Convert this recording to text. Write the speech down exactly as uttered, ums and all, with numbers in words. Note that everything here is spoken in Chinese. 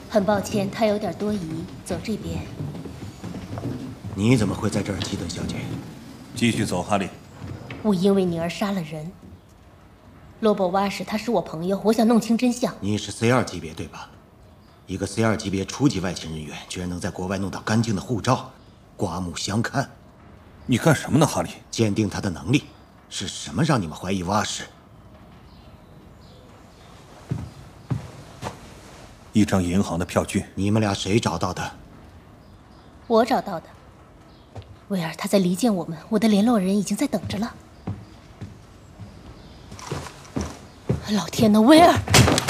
很抱歉，他有点多疑，走这边。 你怎么会在这儿，基顿小姐？ 继续走，哈利。 我因为你而杀了人。罗伯·瓦什，他是我朋友，我想弄清真相。 你是 C 二级别对吧？一个 C 二级别初级外勤人员，居然能在国外弄到干净的护照，刮目相看。 你干什么呢，哈利？ 鉴定他的能力。是什么让你们怀疑瓦什？ 一张银行的票据。 你们俩谁找到的？ 我找到的。威尔，他在离间我们，我的联络人已经在等着了。老天呐，威尔！